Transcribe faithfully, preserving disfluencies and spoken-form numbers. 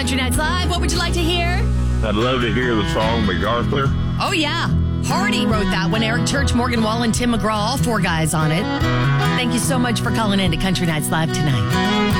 Country Nights Live. What would you like to hear? I'd love to hear the song MacArthur. Oh, yeah. Hardy wrote that one. Eric Church, Morgan Wall, and Tim McGraw, all four guys on it. Thank you so much for calling in to Country Nights Live tonight.